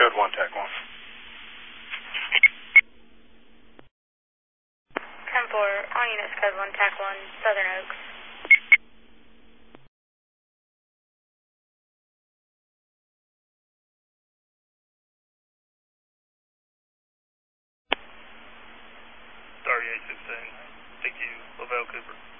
Code 1, TAC 1. 10-4, all units Code 1, TAC 1, Southern Oaks. Starry 816, thank you, Lavelle Cooper.